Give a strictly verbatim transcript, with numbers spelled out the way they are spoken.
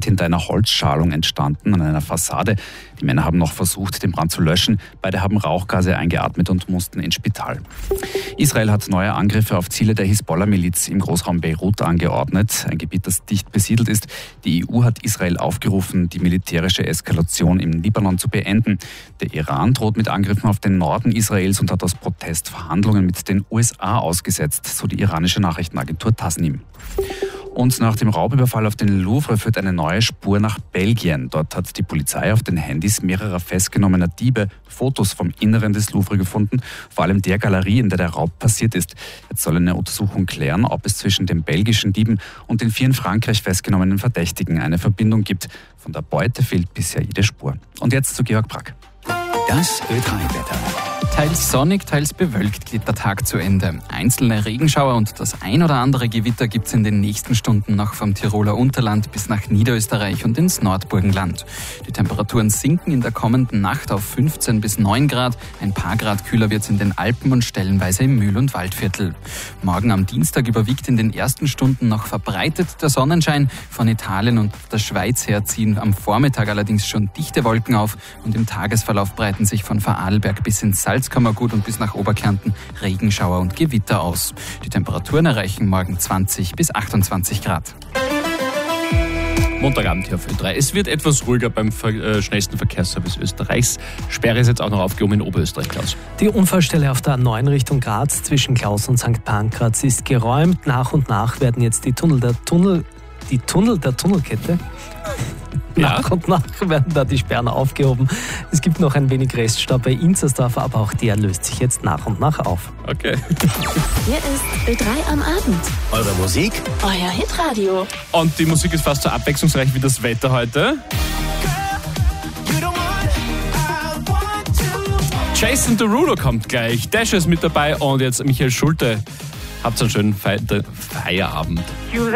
Brand hinter einer Holzschalung entstanden, an einer Fassade. Die Männer haben noch versucht, den Brand zu löschen. Beide haben Rauchgase eingeatmet und mussten ins Spital. Israel hat neue Angriffe auf Ziele der Hisbollah-Miliz im Großraum Beirut angeordnet, ein Gebiet, das dicht besiedelt ist. Die E U hat Israel aufgerufen, die militärische Eskalation im Libanon zu beenden. Der Iran droht mit Angriffen auf den Norden Israels und hat aus Protest Verhandlungen mit den U S A ausgesetzt, so die iranische Nachrichtenagentur Tasnim. Und nach dem Raubüberfall auf den Louvre führt eine neue Spur nach Belgien. Dort hat die Polizei auf den Handys mehrerer festgenommener Diebe Fotos vom Inneren des Louvre gefunden, vor allem der Galerie, in der der Raub passiert ist. Jetzt soll eine Untersuchung klären, ob es zwischen den belgischen Dieben und den vier in Frankreich festgenommenen Verdächtigen eine Verbindung gibt. Von der Beute fehlt bisher jede Spur. Und jetzt zu Georg Brack. Das Ö drei Wetter. Teils sonnig, teils bewölkt geht der Tag zu Ende. Einzelne Regenschauer und das ein oder andere Gewitter gibt es in den nächsten Stunden noch vom Tiroler Unterland bis nach Niederösterreich und ins Nordburgenland. Die Temperaturen sinken in der kommenden Nacht auf fünfzehn bis neun Grad. Ein paar Grad kühler wird es in den Alpen und stellenweise im Mühl- und Waldviertel. Morgen am Dienstag überwiegt in den ersten Stunden noch verbreitet der Sonnenschein. Von Italien und der Schweiz her ziehen am Vormittag allerdings schon dichte Wolken auf und im Tagesverlauf breiten sich von Vorarlberg bis ins Salzkammergut und bis nach Oberkärnten Regenschauer und Gewitter aus. Die Temperaturen erreichen morgen zwanzig bis achtundzwanzig Grad. Montagabend hier auf Ö drei. Es wird etwas ruhiger beim äh, schnellsten Verkehrsservice Österreichs. Sperre ist jetzt auch noch aufgehoben in Oberösterreich, Klaus. Die Unfallstelle auf der A neun Richtung Graz zwischen Klaus und Sankt Pankraz ist geräumt. Nach und nach werden jetzt die Tunnel der Tunnel, die Tunnel der Tunnelkette Ja. Nach und nach werden da die Sperren aufgehoben. Es gibt noch ein wenig Reststau bei Inzersdorf, aber auch der löst sich jetzt nach und nach auf. Okay. Hier ist Ö drei am Abend. Eure Musik? Euer Hitradio. Und die Musik ist fast so abwechslungsreich wie das Wetter heute. Jason Derulo kommt gleich. Dash ist mit dabei und jetzt Michael Schulte. Habt einen schönen Fe- Feierabend.